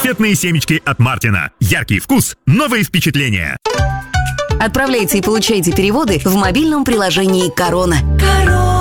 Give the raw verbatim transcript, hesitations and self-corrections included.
Конфетные семечки от Мартина. Яркий вкус, новые впечатления. Отправляйте и получайте переводы в мобильном приложении «Корона». Корона.